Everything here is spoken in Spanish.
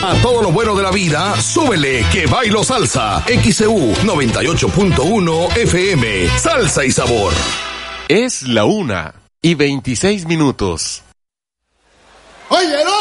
A todo lo bueno de la vida, súbele que bailo salsa. XEU 98.1 FM. Salsa y sabor. Es la 1:26. ¡Oye, no!